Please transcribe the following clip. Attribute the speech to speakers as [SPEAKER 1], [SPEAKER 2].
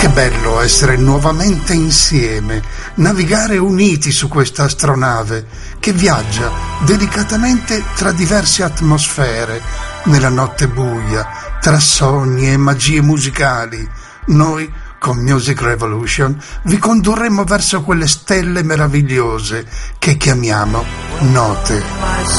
[SPEAKER 1] Che bello essere nuovamente insieme, navigare uniti su questa astronave che viaggia delicatamente tra diverse atmosfere, nella notte buia, tra sogni e magie musicali. Noi, con Music Revolution, vi condurremo verso quelle stelle meravigliose che chiamiamo note.